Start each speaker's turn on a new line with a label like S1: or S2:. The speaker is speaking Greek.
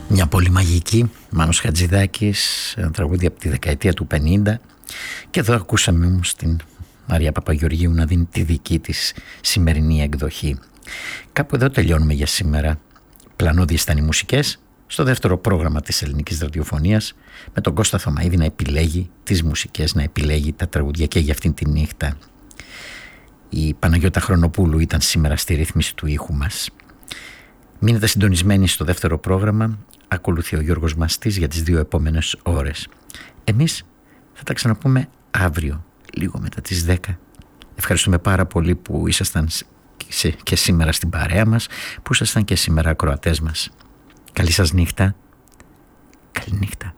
S1: Μια πολύ μαγική, Μάνος Χατζηδάκης, ένα τραγούδι από τη δεκαετία του 50, και εδώ ακούσαμε όμως την Μαρία Παπαγεωργίου να δίνει τη δική της σημερινή εκδοχή. Κάπου εδώ τελειώνουμε για σήμερα. Πλανώδιες ήταν οι μουσικές στο δεύτερο πρόγραμμα της ελληνικής ραδιοφωνίας, με τον Κώστα Θωμαίδη να επιλέγει τις μουσικές, να επιλέγει τα τραγουδιά και για αυτήν τη νύχτα. Η Παναγιώτα Χρονοπούλου ήταν σήμερα στη ρύθμιση του ήχου μας. Μείνετε συντονισμένοι στο δεύτερο πρόγραμμα. Ακολουθεί ο Γιώργος Μαστής για τις 2 επόμενες ώρες. Εμείς θα τα ξαναπούμε αύριο, λίγο μετά τις 10. Ευχαριστούμε πάρα πολύ που ήσασταν και σήμερα στην παρέα μας, που ήσασταν και σήμερα ακροατές μας. Καλή σας νύχτα. Καλή νύχτα.